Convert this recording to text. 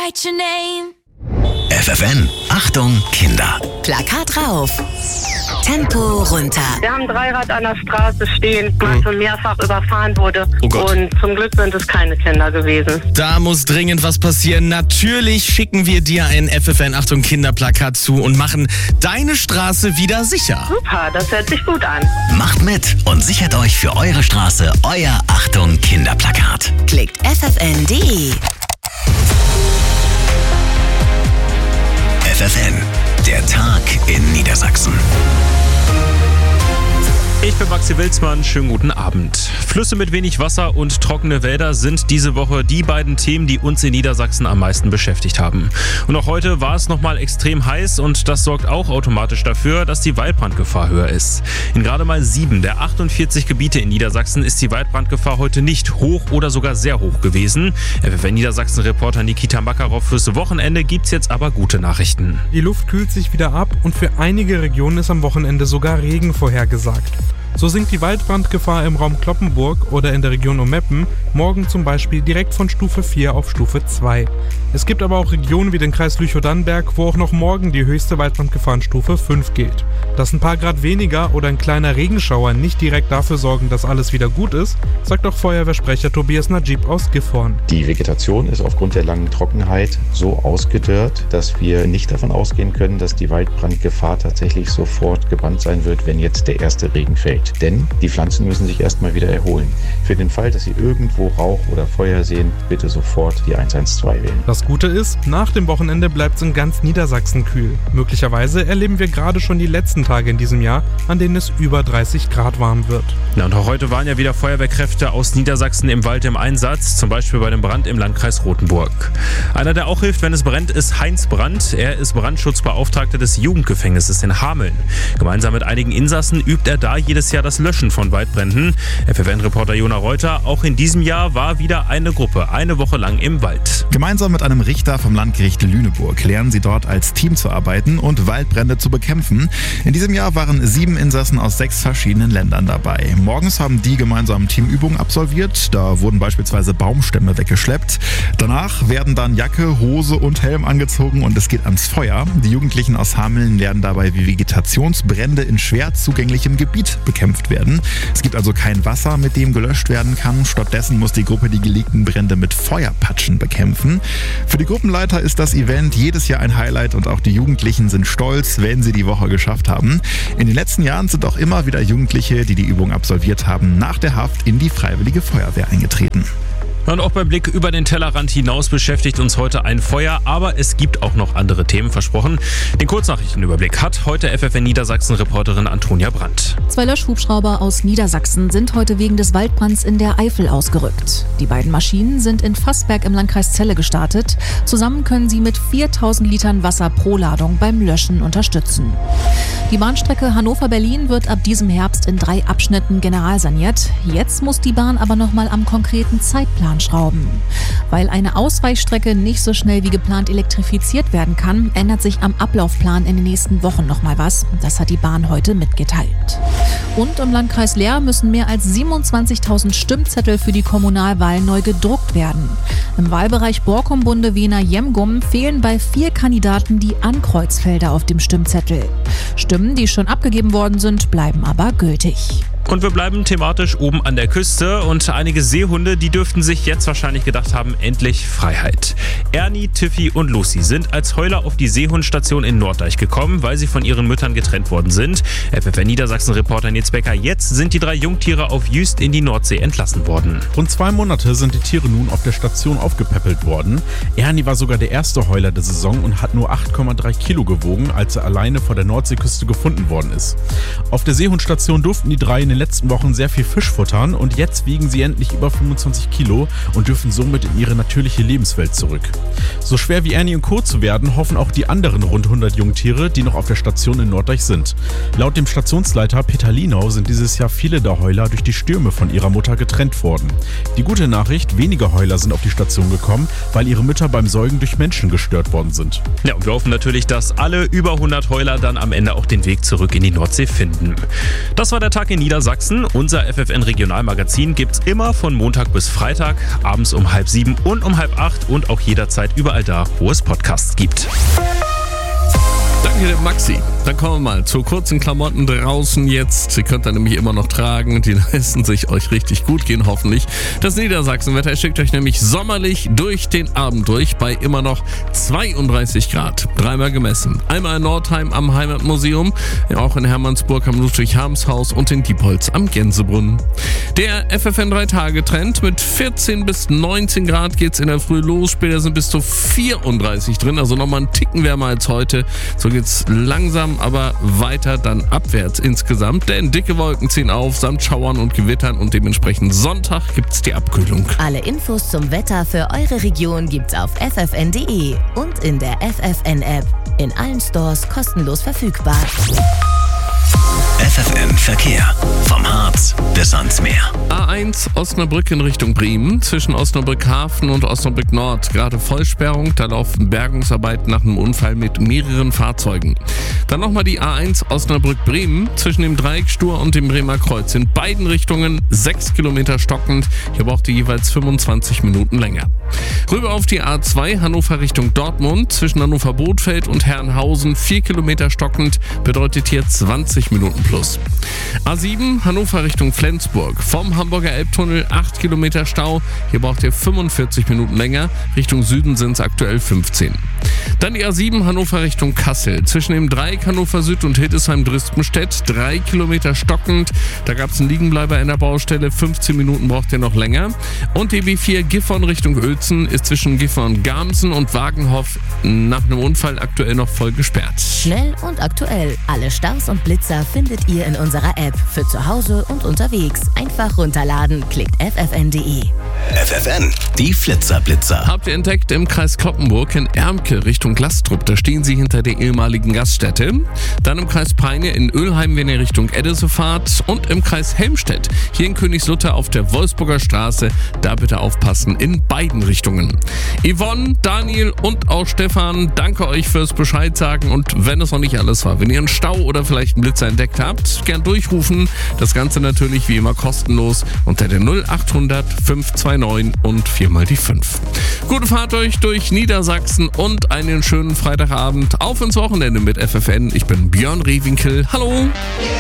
write your name. FFN, Achtung, Kinder. Plakat rauf. Tempo runter. Wir haben ein Dreirad an der Straße stehen, was schon mehrfach überfahren wurde. Oh Gott. Und zum Glück sind es keine Kinder gewesen. Da muss dringend was passieren. Natürlich schicken wir dir ein FFN Achtung Kinderplakat zu und machen deine Straße wieder sicher. Super, das hört sich gut an. Macht mit und sichert euch für eure Straße euer Achtung, Kinderplakat. Klickt ffn.de. FFN, der Tag in Niedersachsen. Ich bin Maxi Wilsmann, schönen guten Abend. Flüsse mit wenig Wasser und trockene Wälder sind diese Woche die beiden Themen, die uns in Niedersachsen am meisten beschäftigt haben. Und auch heute war es nochmal extrem heiß und das sorgt auch automatisch dafür, dass die Waldbrandgefahr höher ist. In gerade mal 7 der 48 Gebiete in Niedersachsen ist die Waldbrandgefahr heute nicht hoch oder sogar sehr hoch gewesen. FFN Niedersachsen-Reporter Nikita Makarov fürs Wochenende gibt's jetzt aber gute Nachrichten. Die Luft kühlt sich wieder ab und für einige Regionen ist am Wochenende sogar Regen vorhergesagt. So sinkt die Waldbrandgefahr im Raum Cloppenburg oder in der Region um Meppen morgen zum Beispiel direkt von Stufe 4 auf Stufe 2. Es gibt aber auch Regionen wie den Kreis Lüchow-Dannenberg, wo auch noch morgen die höchste Waldbrandgefahr in Stufe 5 gilt. Dass ein paar Grad weniger oder ein kleiner Regenschauer nicht direkt dafür sorgen, dass alles wieder gut ist, sagt auch Feuerwehrsprecher Tobias Najib aus Gifhorn. Die Vegetation ist aufgrund der langen Trockenheit so ausgedörrt, dass wir nicht davon ausgehen können, dass die Waldbrandgefahr tatsächlich sofort gebannt sein wird, wenn jetzt der erste Regen fällt. Denn die Pflanzen müssen sich erstmal wieder erholen. Für den Fall, dass Sie irgendwo Rauch oder Feuer sehen, bitte sofort die 112 wählen. Das Gute ist, nach dem Wochenende bleibt es in ganz Niedersachsen kühl. Möglicherweise erleben wir gerade schon die letzten Tage in diesem Jahr, an denen es über 30 Grad warm wird. Ja, und auch heute waren ja wieder Feuerwehrkräfte aus Niedersachsen im Wald im Einsatz, zum Beispiel bei dem Brand im Landkreis Rothenburg. Einer, der auch hilft, wenn es brennt, ist Heinz Brandt. Er ist Brandschutzbeauftragter des Jugendgefängnisses in Hameln. Gemeinsam mit einigen Insassen übt er da jedes Jahr das Löschen von Waldbränden. FFN-Reporter Jona Reuter, auch in diesem Jahr war wieder eine Gruppe eine Woche lang im Wald. Gemeinsam mit einem Richter vom Landgericht Lüneburg lernen sie dort als Team zu arbeiten und Waldbrände zu bekämpfen. In diesem Jahr waren 7 Insassen aus 6 verschiedenen Ländern dabei. Morgens haben die gemeinsam Teamübungen absolviert. Da wurden beispielsweise Baumstämme weggeschleppt. Danach werden dann Jacke, Hose und Helm angezogen und es geht ans Feuer. Die Jugendlichen aus Hameln lernen dabei, wie Vegetationsbrände in schwer zugänglichem Gebiet bekämpft werden. Es gibt also kein Wasser, mit dem gelöscht werden kann. Stattdessen muss die Gruppe die gelegten Brände mit Feuerpatschen bekämpfen. Für die Gruppenleiter ist das Event jedes Jahr ein Highlight und auch die Jugendlichen sind stolz, wenn sie die Woche geschafft haben. In den letzten Jahren sind auch immer wieder Jugendliche, die die Übung absolviert haben, nach der Haft in die Freiwillige Feuerwehr eingetreten. Und auch beim Blick über den Tellerrand hinaus beschäftigt uns heute ein Feuer, aber es gibt auch noch andere Themen, versprochen. Den Kurznachrichtenüberblick hat heute FFN Niedersachsen-Reporterin Antonia Brandt. 2 Löschhubschrauber aus Niedersachsen sind heute wegen des Waldbrands in der Eifel ausgerückt. Die beiden Maschinen sind in Fassberg im Landkreis Celle gestartet. Zusammen können sie mit 4000 Litern Wasser pro Ladung beim Löschen unterstützen. Die Bahnstrecke Hannover-Berlin wird ab diesem Herbst in 3 Abschnitten generalsaniert. Jetzt muss die Bahn aber nochmal am konkreten Zeitplan schrauben. Weil eine Ausweichstrecke nicht so schnell wie geplant elektrifiziert werden kann, ändert sich am Ablaufplan in den nächsten Wochen nochmal was. Das hat die Bahn heute mitgeteilt. Und im Landkreis Leer müssen mehr als 27.000 Stimmzettel für die Kommunalwahl neu gedruckt werden. Im Wahlbereich Borkum-Bunde-Wiener-Jemgum fehlen bei 4 Kandidaten die Ankreuzfelder auf dem Stimmzettel. Stimmen, die schon abgegeben worden sind, bleiben aber gültig. Und wir bleiben thematisch oben an der Küste und einige Seehunde, die dürften sich jetzt wahrscheinlich gedacht haben, endlich Freiheit. Ernie, Tiffy und Lucy sind als Heuler auf die Seehundstation in Norddeich gekommen, weil sie von ihren Müttern getrennt worden sind. FFN Niedersachsen-Reporter Nils Becker, jetzt sind die 3 Jungtiere auf Jüst in die Nordsee entlassen worden. Rund 2 Monate sind die Tiere nun auf der Station aufgepäppelt worden. Ernie war sogar der erste Heuler der Saison und hat nur 8,3 Kilo gewogen, als er alleine vor der Nordseeküste gefunden worden ist. Auf der Seehundstation durften die 3 in den letzten Wochen sehr viel Fisch futtern und jetzt wiegen sie endlich über 25 Kilo und dürfen somit in ihre natürliche Lebenswelt zurück. So schwer wie Ernie und Co. zu werden, hoffen auch die anderen rund 100 Jungtiere, die noch auf der Station in Norddeich sind. Laut dem Stationsleiter Peter Linau sind dieses Jahr viele der Heuler durch die Stürme von ihrer Mutter getrennt worden. Die gute Nachricht, weniger Heuler sind auf die Station gekommen, weil ihre Mütter beim Säugen durch Menschen gestört worden sind. Ja, und wir hoffen natürlich, dass alle über 100 Heuler dann am Ende auch den Weg zurück in die Nordsee finden. Das war der Tag in Niedersachsen. Niedersachsen. Unser FFN Regionalmagazin gibt's immer von Montag bis Freitag, abends um 6:30 und um 7:30 und auch jederzeit überall da, wo es Podcasts gibt. Danke dem Maxi. Dann kommen wir mal zu kurzen Klamotten draußen jetzt. Sie könnt ihr nämlich immer noch tragen. Die lassen sich euch richtig gut gehen, hoffentlich. Das Niedersachsenwetter schickt euch nämlich sommerlich durch den Abend durch bei immer noch 32 Grad. Dreimal gemessen. Einmal in Nordheim am Heimatmuseum, auch in Hermannsburg am Ludwig-Harms-Haus und in Diepholz am Gänsebrunnen. Der FFN 3-Tage-Trend mit 14 bis 19 Grad geht's in der Früh los. Später sind bis zu 34 drin, also nochmal einen Ticken wärmer als heute. So geht's langsam, aber weiter dann abwärts insgesamt, denn dicke Wolken ziehen auf, samt Schauern und Gewittern und dementsprechend Sonntag gibt's die Abkühlung. Alle Infos zum Wetter für eure Region gibt's auf ffn.de und in der FFN-App. In allen Stores kostenlos verfügbar. FFN Verkehr. Vom Harz bis ans Meer. A1 Osnabrück in Richtung Bremen, zwischen Osnabrück Hafen und Osnabrück Nord. Gerade Vollsperrung, da laufen Bergungsarbeiten nach einem Unfall mit mehreren Fahrzeugen. Dann nochmal die A1 Osnabrück Bremen, zwischen dem Dreieckstur und dem Bremer Kreuz. In beiden Richtungen 6 Kilometer stockend. Hier braucht ihr jeweils 25 Minuten länger. Rüber auf die A2 Hannover Richtung Dortmund, zwischen Hannover Bothfeld und Herrenhausen 4 Kilometer stockend, bedeutet hier 20 Minuten plus. A7 Hannover Richtung Flensburg, vom Hamburger Elbtunnel 8 Kilometer Stau, hier braucht ihr 45 Minuten länger, Richtung Süden sind es aktuell 15. Dann die A7 Hannover Richtung Kassel, zwischen dem Dreieck Hannover Süd und Hildesheim-Drispenstedt 3 Kilometer stockend, da gab es einen Liegenbleiber in der Baustelle, 15 Minuten braucht ihr noch länger. Und die B4 Gifhorn Richtung Uelzen ist zwischen Gifhorn-Gamsen und Wagenhoff nach einem Unfall aktuell noch voll gesperrt. Schnell und aktuell. Alle Staus und Blitzer findet ihr in unserer App. Für zu Hause und unterwegs. Einfach runterladen. Klickt ffn.de. FFN, die Flitzer-Blitzer. Habt ihr entdeckt im Kreis Cloppenburg in Ermke Richtung Lastrup. Da stehen sie hinter der ehemaligen Gaststätte. Dann im Kreis Peine in Ölheim, wenn ihr Richtung Edesse fahrt. Und im Kreis Helmstedt, hier in Königslutter auf der Wolfsburger Straße. Da bitte aufpassen in beiden Richtungen. Yvonne, Daniel und auch Stefan, danke euch fürs Bescheid sagen. Und wenn es noch nicht alles war, wenn ihr einen Stau oder vielleicht einen Blitzer entdeckt habt, gern durchrufen. Das Ganze natürlich wie immer kostenlos unter der 0800 529 und 4 mal die 5. Gute Fahrt euch durch Niedersachsen und einen schönen Freitagabend. Auf ins Wochenende mit FFN. Ich bin Björn Rehwinkel. Hallo!